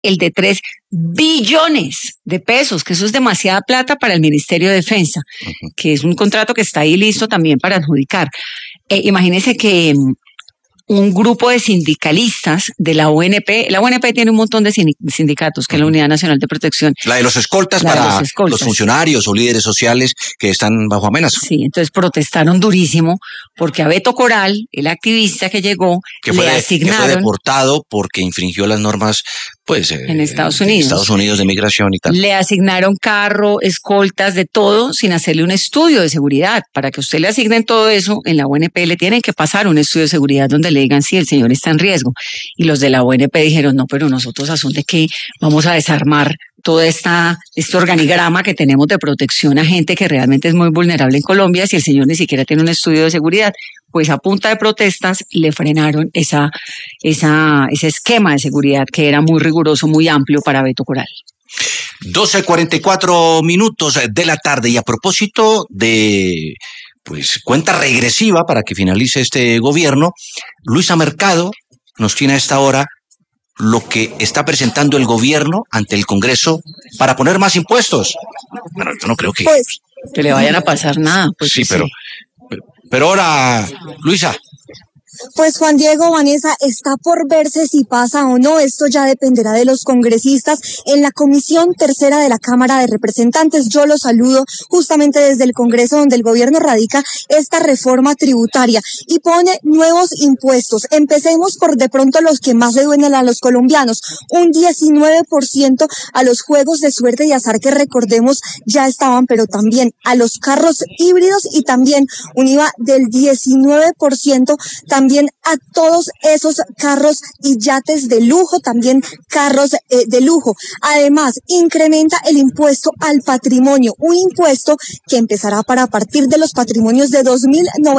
el de 3 billones de pesos, que eso es demasiada plata para el Ministerio de Defensa, que es un contrato que está ahí listo también para adjudicar. Imagínense que un grupo de sindicalistas de la UNP tiene un montón de sindicatos, que es la Unidad Nacional de Protección. La de los escoltas para los funcionarios o líderes sociales que están bajo amenaza. Sí, entonces protestaron durísimo porque a Beto Coral, el activista que llegó, que fue deportado porque infringió las normas en Estados Unidos de migración y tal. Le asignaron carro, escoltas, de todo, sin hacerle un estudio de seguridad. Para que usted le asignen todo eso, en la UNP le tienen que pasar un estudio de seguridad donde le digan si el señor está en riesgo. Y los de la UNP dijeron, no, pero nosotros a son de que vamos a desarmar todo este organigrama que tenemos de protección a gente que realmente es muy vulnerable en Colombia, si el señor ni siquiera tiene un estudio de seguridad. Pues a punta de protestas le frenaron ese esquema de seguridad que era muy riguroso, muy amplio para Beto Coral. 12:44 de la tarde, y a propósito de cuenta regresiva para que finalice este gobierno, Luisa Mercado nos tiene a esta hora lo que está presentando el gobierno ante el Congreso para poner más impuestos. Bueno, yo no creo que le vayan a pasar nada. Sí, pero ahora, Luisa. Pues Juan Diego, Vanessa, está por verse si pasa o no. Esto ya dependerá de los congresistas en la Comisión Tercera de la Cámara de Representantes. Yo los saludo justamente desde el Congreso, donde el gobierno radica esta reforma tributaria y pone nuevos impuestos. Empecemos por de pronto los que más le duelen a los colombianos. Un 19% a los juegos de suerte y azar que recordemos ya estaban, pero también a los carros híbridos y también un IVA del 19% también a todos esos carros y yates de lujo, también carros de lujo. Además, incrementa el impuesto al patrimonio, un impuesto que empezará a partir de los patrimonios de 2.090